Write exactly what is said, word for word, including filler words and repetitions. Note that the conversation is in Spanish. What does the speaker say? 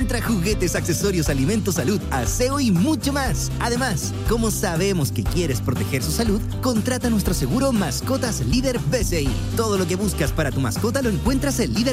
Encuentra juguetes, accesorios, alimentos, salud, aseo y mucho más. Además, como sabemos que quieres proteger su salud, contrata nuestro seguro Mascotas Líder B C I. Todo lo que buscas para tu mascota lo encuentras en Líder